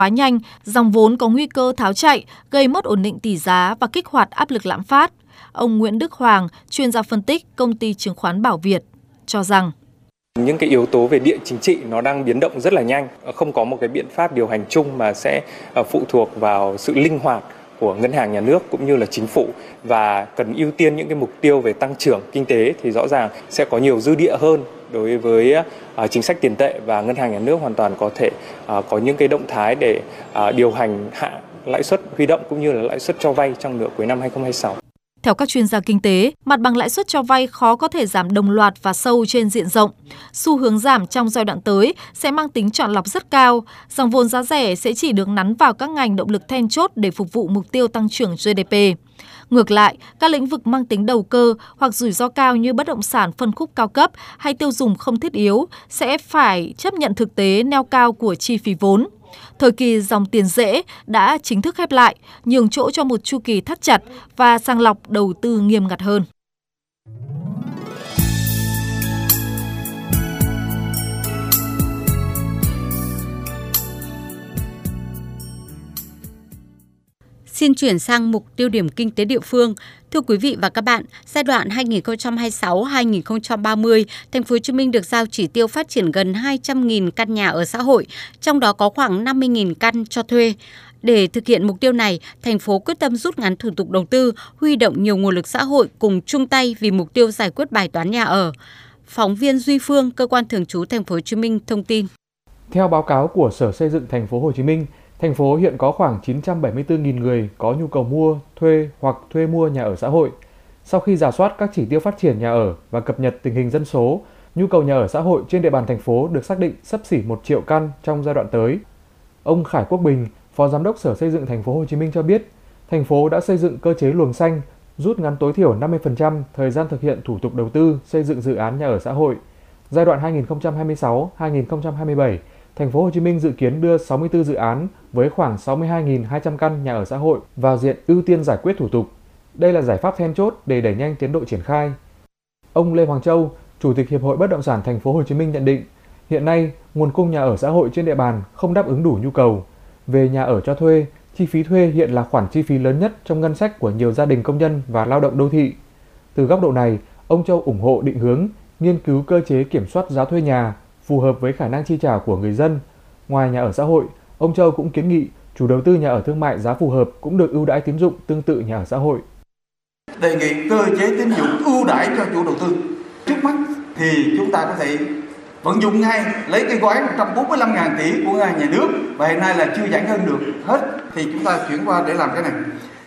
quá nhanh, dòng vốn có nguy cơ tháo chạy, gây mất ổn định tỷ giá và kích hoạt áp lực lạm phát. Ông Nguyễn Đức Hoàng, chuyên gia phân tích công ty chứng khoán Bảo Việt, cho rằng những cái yếu tố về địa chính trị nó đang biến động rất là nhanh, không có một cái biện pháp điều hành chung mà sẽ phụ thuộc vào sự linh hoạt của ngân hàng nhà nước cũng như là chính phủ, và cần ưu tiên những cái mục tiêu về tăng trưởng kinh tế thì rõ ràng sẽ có nhiều dư địa hơn đối với chính sách tiền tệ, và ngân hàng nhà nước hoàn toàn có thể có những cái động thái để điều hành hạ lãi suất huy động cũng như là lãi suất cho vay trong nửa cuối năm 2026. Theo các chuyên gia kinh tế, mặt bằng lãi suất cho vay khó có thể giảm đồng loạt và sâu trên diện rộng. Xu hướng giảm trong giai đoạn tới sẽ mang tính chọn lọc rất cao. Dòng vốn giá rẻ sẽ chỉ được nắn vào các ngành động lực then chốt để phục vụ mục tiêu tăng trưởng GDP. Ngược lại, các lĩnh vực mang tính đầu cơ hoặc rủi ro cao như bất động sản phân khúc cao cấp hay tiêu dùng không thiết yếu sẽ phải chấp nhận thực tế neo cao của chi phí vốn. Thời kỳ dòng tiền dễ đã chính thức khép lại, nhường chỗ cho một chu kỳ thắt chặt và sàng lọc đầu tư nghiêm ngặt hơn. Xin chuyển sang mục tiêu điểm kinh tế địa phương. Thưa quý vị và các bạn, giai đoạn 2026-2030, Thành phố Hồ Chí Minh được giao chỉ tiêu phát triển gần 200.000 căn nhà ở xã hội, trong đó có khoảng 50.000 căn cho thuê. Để thực hiện mục tiêu này, thành phố quyết tâm rút ngắn thủ tục đầu tư, huy động nhiều nguồn lực xã hội cùng chung tay vì mục tiêu giải quyết bài toán nhà ở. Phóng viên Duy Phương, cơ quan thường trú Thành phố Hồ Chí Minh thông tin. Theo báo cáo của Sở Xây dựng Thành phố Hồ Chí Minh, thành phố hiện có khoảng 974.000 người có nhu cầu mua, thuê hoặc thuê mua nhà ở xã hội. Sau khi rà soát các chỉ tiêu phát triển nhà ở và cập nhật tình hình dân số, nhu cầu nhà ở xã hội trên địa bàn thành phố được xác định xấp xỉ 1 triệu căn trong giai đoạn tới. Ông Khải Quốc Bình, Phó Giám đốc Sở Xây dựng Thành phố Hồ Chí Minh cho biết, thành phố đã xây dựng cơ chế luồng xanh, rút ngắn tối thiểu 50% thời gian thực hiện thủ tục đầu tư xây dựng dự án nhà ở xã hội. Giai đoạn 2026-2027, Thành phố Hồ Chí Minh dự kiến đưa 64 dự án với khoảng 62.200 căn nhà ở xã hội vào diện ưu tiên giải quyết thủ tục. Đây là giải pháp then chốt để đẩy nhanh tiến độ triển khai. Ông Lê Hoàng Châu, Chủ tịch Hiệp hội Bất động sản Thành phố Hồ Chí Minh nhận định, hiện nay nguồn cung nhà ở xã hội trên địa bàn không đáp ứng đủ nhu cầu. Về nhà ở cho thuê, chi phí thuê hiện là khoản chi phí lớn nhất trong ngân sách của nhiều gia đình công nhân và lao động đô thị. Từ góc độ này, ông Châu ủng hộ định hướng nghiên cứu cơ chế kiểm soát giá thuê nhà phù hợp với khả năng chi trả của người dân. Ngoài nhà ở xã hội, ông Châu cũng kiến nghị chủ đầu tư nhà ở thương mại giá phù hợp cũng được ưu đãi tín dụng tương tự nhà ở xã hội. Đề nghị cơ chế tín dụng ưu đãi cho chủ đầu tư. Trước mắt thì chúng ta có thể vận dụng ngay lấy cái gói 145.000 tỷ của ngân hàng nhà nước và hiện nay là chưa giải ngân được hết thì chúng ta chuyển qua để làm cái này.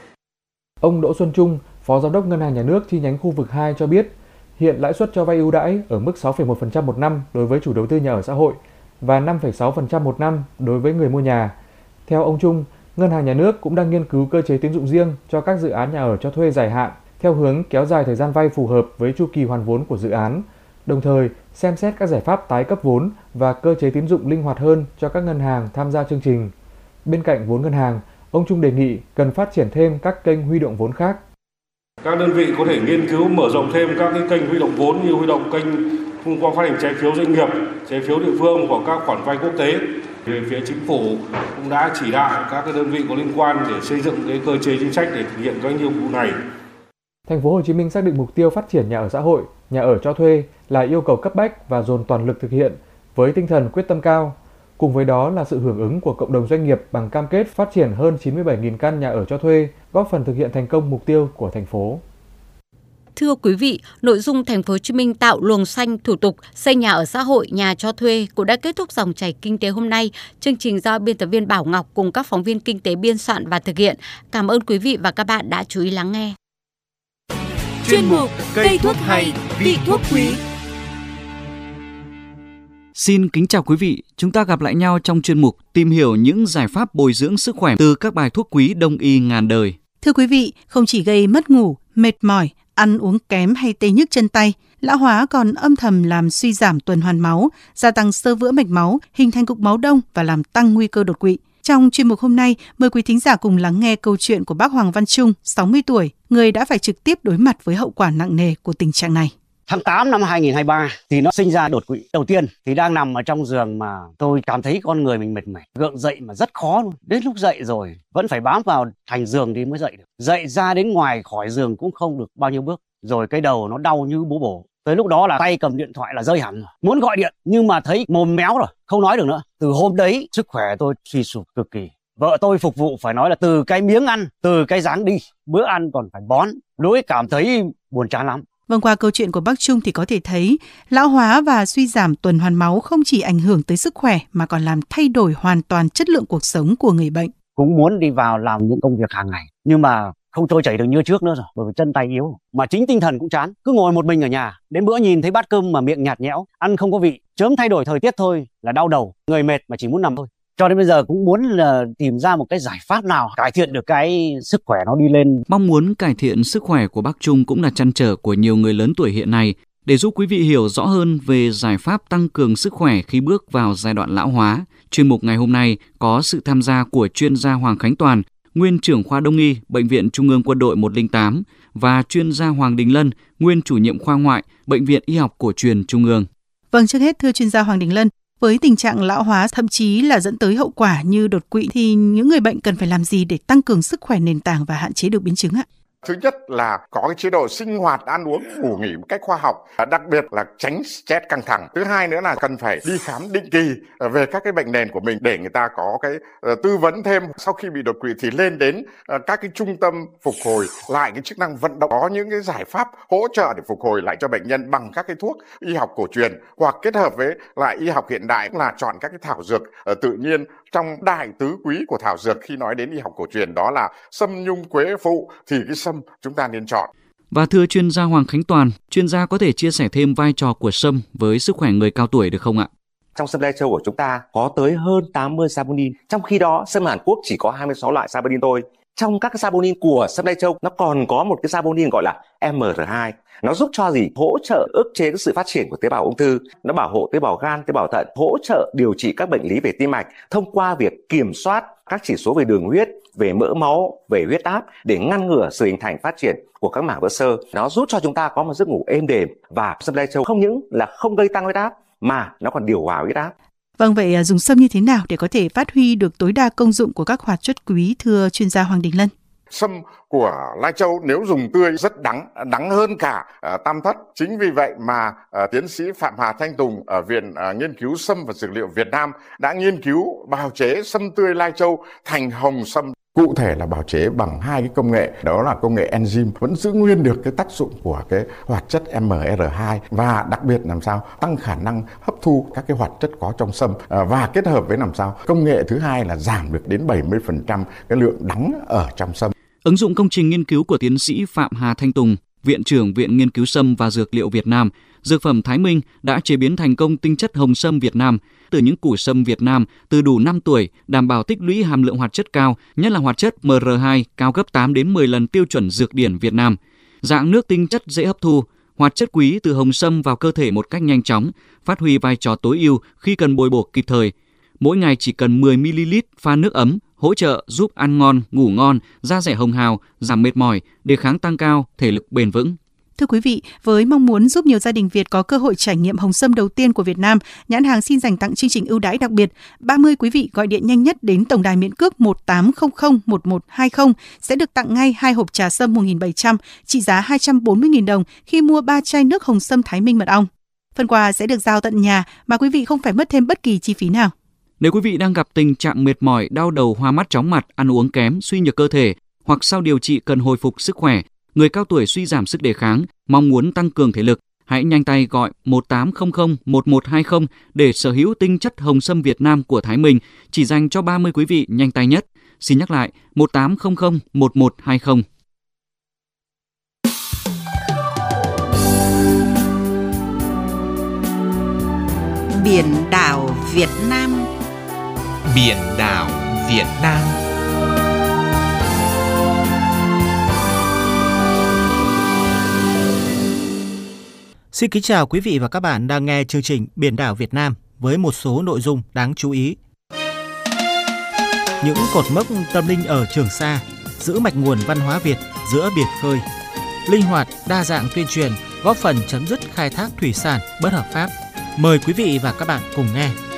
Ông Đỗ Xuân Trung, Phó Giám đốc Ngân hàng Nhà nước chi nhánh khu vực 2 cho biết, hiện lãi suất cho vay ưu đãi ở mức 6,1% một năm đối với chủ đầu tư nhà ở xã hội và 5,6% một năm đối với người mua nhà. Theo ông Trung, Ngân hàng Nhà nước cũng đang nghiên cứu cơ chế tín dụng riêng cho các dự án nhà ở cho thuê dài hạn theo hướng kéo dài thời gian vay phù hợp với chu kỳ hoàn vốn của dự án, đồng thời xem xét các giải pháp tái cấp vốn và cơ chế tín dụng linh hoạt hơn cho các ngân hàng tham gia chương trình. Bên cạnh vốn ngân hàng, ông Trung đề nghị cần phát triển thêm các kênh huy động vốn khác. Các đơn vị có thể nghiên cứu mở rộng thêm các cái kênh huy động vốn như huy động kênh thông qua phát hành trái phiếu doanh nghiệp, trái phiếu địa phương hoặc các khoản vay quốc tế. Về phía chính phủ cũng đã chỉ đạo các cái đơn vị có liên quan để xây dựng cái cơ chế chính sách để thực hiện các nhiệm vụ này. Thành phố Hồ Chí Minh xác định mục tiêu phát triển nhà ở xã hội, nhà ở cho thuê là yêu cầu cấp bách và dồn toàn lực thực hiện với tinh thần quyết tâm cao. Cùng với đó là sự hưởng ứng của cộng đồng doanh nghiệp bằng cam kết phát triển hơn 97.000 căn nhà ở cho thuê, góp phần thực hiện thành công mục tiêu của thành phố. Thưa quý vị, nội dung Thành phố Hồ Chí Minh tạo luồng xanh thủ tục xây nhà ở xã hội, nhà cho thuê cũng đã kết thúc dòng chảy kinh tế hôm nay. Chương trình do biên tập viên Bảo Ngọc cùng các phóng viên kinh tế biên soạn và thực hiện. Cảm ơn quý vị và các bạn đã chú ý lắng nghe. Chuyên mục Cây thuốc hay, vị thuốc quý. Xin kính chào quý vị, chúng ta gặp lại nhau trong chuyên mục tìm hiểu những giải pháp bồi dưỡng sức khỏe từ các bài thuốc quý đông y ngàn đời. Thưa quý vị, không chỉ gây mất ngủ, mệt mỏi, ăn uống kém hay tê nhức chân tay, lão hóa còn âm thầm làm suy giảm tuần hoàn máu, gia tăng xơ vữa mạch máu, hình thành cục máu đông và làm tăng nguy cơ đột quỵ. Trong chuyên mục hôm nay, mời quý thính giả cùng lắng nghe câu chuyện của bác Hoàng Văn Trung, 60 tuổi, người đã phải trực tiếp đối mặt với hậu quả nặng nề của tình trạng này. Tháng 8 năm 2023 thì nó sinh ra đột quỵ đầu tiên, thì đang nằm ở trong giường mà tôi cảm thấy con người mình mệt mỏi, gượng dậy mà rất khó luôn. Đến lúc dậy rồi vẫn phải bám vào thành giường thì mới dậy được. Dậy ra đến ngoài khỏi giường cũng không được bao nhiêu bước, rồi cái đầu nó đau như búa bổ. Tới lúc đó là tay cầm điện thoại là rơi hẳn rồi. Muốn gọi điện nhưng mà thấy mồm méo rồi, không nói được nữa. Từ hôm đấy sức khỏe tôi suy sụp cực kỳ. Vợ tôi phục vụ phải nói là từ cái miếng ăn, từ cái dáng đi, bữa ăn còn phải bón. Đối cảm thấy buồn chán lắm. Vâng, qua câu chuyện của bác Trung thì có thể thấy lão hóa và suy giảm tuần hoàn máu không chỉ ảnh hưởng tới sức khỏe mà còn làm thay đổi hoàn toàn chất lượng cuộc sống của người bệnh. Cũng muốn đi vào làm những công việc hàng ngày nhưng mà không trôi chảy được như trước nữa rồi, bởi vì chân tay yếu. Mà chính tinh thần cũng chán, cứ ngồi một mình ở nhà, đến bữa nhìn thấy bát cơm mà miệng nhạt nhẽo, ăn không có vị, chớm thay đổi thời tiết thôi là đau đầu, người mệt mà chỉ muốn nằm thôi. Cho đến bây giờ cũng muốn là tìm ra một cái giải pháp nào cải thiện được cái sức khỏe nó đi lên. Mong muốn cải thiện sức khỏe của bác Trung cũng là trăn trở của nhiều người lớn tuổi hiện nay. Để giúp quý vị hiểu rõ hơn về giải pháp tăng cường sức khỏe khi bước vào giai đoạn lão hóa, chuyên mục ngày hôm nay có sự tham gia của chuyên gia Hoàng Khánh Toàn, nguyên trưởng khoa Đông y, Bệnh viện Trung ương Quân đội 108 và chuyên gia Hoàng Đình Lân, nguyên chủ nhiệm khoa ngoại, Bệnh viện Y học Cổ truyền Trung ương. Vâng, trước hết thưa chuyên gia Hoàng Đình Lân, với tình trạng lão hóa thậm chí là dẫn tới hậu quả như đột quỵ thì những người bệnh cần phải làm gì để tăng cường sức khỏe nền tảng và hạn chế được biến chứng ạ? Thứ nhất là có cái chế độ sinh hoạt, ăn uống, ngủ nghỉ một cách khoa học, đặc biệt là tránh stress căng thẳng. Thứ hai nữa là cần phải đi khám định kỳ về các cái bệnh nền của mình để người ta có cái tư vấn thêm. Sau khi bị đột quỵ thì lên đến các cái trung tâm phục hồi lại cái chức năng vận động, có những cái giải pháp hỗ trợ để phục hồi lại cho bệnh nhân bằng các cái thuốc y học cổ truyền hoặc kết hợp với lại y học hiện đại là chọn các cái thảo dược tự nhiên. Trong đại tứ quý của thảo dược khi nói đến y học cổ truyền đó là sâm, nhung, quế, phụ thì cái sâm chúng ta nên chọn. Và thưa chuyên gia Hoàng Khánh Toàn, chuyên gia có thể chia sẻ thêm vai trò của sâm với sức khỏe người cao tuổi được không ạ? Trong sâm lai châu của chúng ta có tới hơn 80 saponin, trong khi đó sâm Hàn Quốc chỉ có 26 loại saponin thôi. Trong các saponin của sâm lai châu nó còn có một cái saponin gọi là MR2. Nó giúp cho gì? Hỗ trợ ức chế cái sự phát triển của tế bào ung thư, nó bảo hộ tế bào gan, tế bào thận, hỗ trợ điều trị các bệnh lý về tim mạch thông qua việc kiểm soát các chỉ số về đường huyết, về mỡ máu, về huyết áp để ngăn ngừa sự hình thành phát triển của các mảng vữa xơ. Nó giúp cho chúng ta có một giấc ngủ êm đềm và sâm lai châu không những là không gây tăng huyết áp mà nó còn điều hòa huyết áp. Vâng, vậy dùng sâm như thế nào để có thể phát huy được tối đa công dụng của các hoạt chất quý thưa chuyên gia Hoàng Đình Lân? Sâm của lai châu nếu dùng tươi rất đắng hơn cả tam thất. Chính vì vậy mà tiến sĩ Phạm Hà Thanh Tùng ở Viện Nghiên cứu Sâm và Dược liệu Việt Nam đã nghiên cứu bào chế sâm tươi lai châu thành hồng sâm. Cụ thể là bào chế bằng hai cái công nghệ, đó là công nghệ enzyme vẫn giữ nguyên được cái tác dụng của cái hoạt chất MR2 và đặc biệt làm sao tăng khả năng hấp thu các cái hoạt chất có trong sâm và kết hợp với làm sao công nghệ thứ hai là giảm được đến 70% cái lượng đắng ở trong sâm. Ứng dụng công trình nghiên cứu của tiến sĩ Phạm Hà Thanh Tùng, Viện trưởng Viện Nghiên cứu Sâm và Dược liệu Việt Nam, Dược phẩm Thái Minh đã chế biến thành công tinh chất hồng sâm Việt Nam từ những củ sâm Việt Nam từ đủ 5 tuổi, đảm bảo tích lũy hàm lượng hoạt chất cao, nhất là hoạt chất MR2 cao gấp 8 đến 10 lần tiêu chuẩn dược điển Việt Nam. Dạng nước tinh chất dễ hấp thu, hoạt chất quý từ hồng sâm vào cơ thể một cách nhanh chóng, phát huy vai trò tối ưu khi cần bồi bổ kịp thời. Mỗi ngày chỉ cần 10 ml pha nước ấm, hỗ trợ giúp ăn ngon, ngủ ngon, da dẻ hồng hào, giảm mệt mỏi, đề kháng tăng cao, thể lực bền vững. Thưa quý vị, với mong muốn giúp nhiều gia đình Việt có cơ hội trải nghiệm hồng sâm đầu tiên của Việt Nam, nhãn hàng xin dành tặng chương trình ưu đãi đặc biệt. 30 quý vị gọi điện nhanh nhất đến tổng đài miễn cước 1800 1120 sẽ được tặng ngay 2 hộp trà sâm 1.700 trị giá 240.000 đồng khi mua 3 chai nước hồng sâm Thái Minh mật ong. Phần quà sẽ được giao tận nhà mà quý vị không phải mất thêm bất kỳ chi phí nào. Nếu quý vị đang gặp tình trạng mệt mỏi, đau đầu, hoa mắt, chóng mặt, ăn uống kém, suy nhược cơ thể hoặc sau điều trị cần hồi phục sức khỏe, người cao tuổi suy giảm sức đề kháng, mong muốn tăng cường thể lực, hãy nhanh tay gọi 1800 1120 để sở hữu tinh chất hồng sâm Việt Nam của Thái Minh chỉ dành cho 30 quý vị nhanh tay nhất. Xin nhắc lại 1800 1120. Biển đảo Việt Nam. Biển đảo Việt Nam. Xin kính chào quý vị và các bạn đang nghe chương trình Biển đảo Việt Nam với một số nội dung đáng chú ý. Những cột mốc tâm linh ở Trường Sa, giữ mạch nguồn văn hóa Việt giữa biển khơi. Linh hoạt, đa dạng tuyên truyền góp phần chấm dứt khai thác thủy sản bất hợp pháp. Mời quý vị và các bạn cùng nghe.